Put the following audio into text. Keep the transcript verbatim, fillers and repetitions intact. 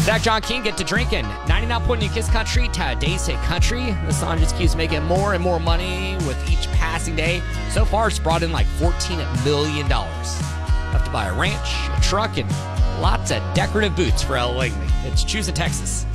Zach John King, Get to Drinking. ninety-nine point New Kiss Country, Today's Hit Country. The song just keeps making more and more money with each passing day. So far, it's brought in like fourteen million dollars. Enough to buy a ranch, a truck, and lots of decorative boots for Ella Langley. It's Choose in Texas.